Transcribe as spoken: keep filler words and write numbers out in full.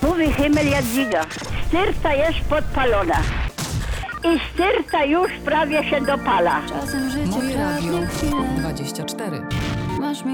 Mówi Himmel Jadwiga. Styrta jest podpalona. I styrta już prawie się dopala. Czasem życie Moje Radio kradnie chwilę. dwadzieścia cztery. Masz mi